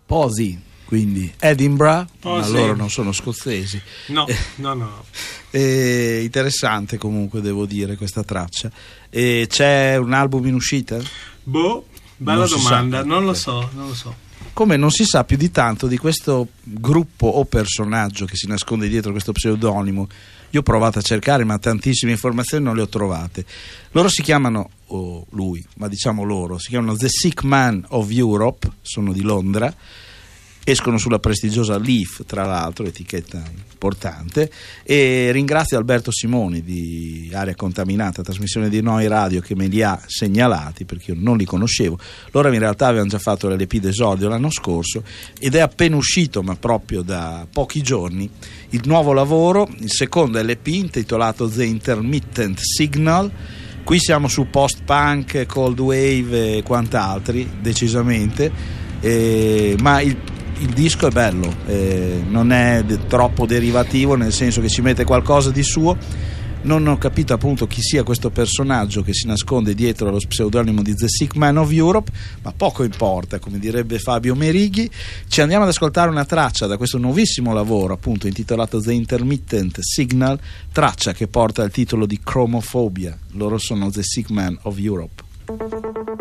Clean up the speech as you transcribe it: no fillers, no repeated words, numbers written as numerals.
Posi, quindi Edinburgh, ma loro non sono scozzesi. No. Interessante comunque, devo dire, questa traccia. C'è un album in uscita? Bella domanda, non lo so. Come non si sa più di tanto di questo gruppo o personaggio che si nasconde dietro questo pseudonimo. Io ho provato a cercare, ma tantissime informazioni non le ho trovate. Loro si chiamano, lui, ma diciamo loro, si chiamano The Sick Man of Europe, sono di Londra, escono sulla prestigiosa Leaf, tra l'altro, etichetta importante, e ringrazio Alberto Simoni di Aria Contaminata, trasmissione di Noi Radio, che me li ha segnalati perché io non li conoscevo. Loro in realtà avevano già fatto l'LP d'esordio l'anno scorso ed è appena uscito, ma proprio da pochi giorni, il nuovo lavoro, il secondo LP intitolato The Intermittent Signal. Qui siamo su post-punk, cold wave e quant'altri, decisamente, ma il disco è bello, non è troppo derivativo, nel senso che ci mette qualcosa di suo. Non ho capito appunto chi sia questo personaggio che si nasconde dietro allo pseudonimo di The Sick Man of Europe, ma poco importa, come direbbe Fabio Merighi. Ci andiamo ad ascoltare una traccia da questo nuovissimo lavoro, appunto intitolato The Intermittent Signal, traccia che porta il titolo di Chromophobia. Loro sono The Sick Man of Europe.